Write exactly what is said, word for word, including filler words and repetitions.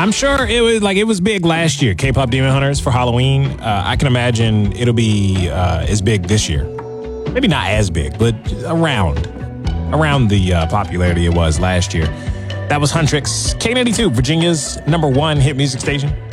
I'm sure it was like it was big last year. K-pop Demon Hunters for Halloween. Uh, I can imagine it'll be uh, as big this year. Maybe not as big, but around around the uh, popularity it was last year. That was Huntrix, K ninety-two, Virginia's number one hit music station.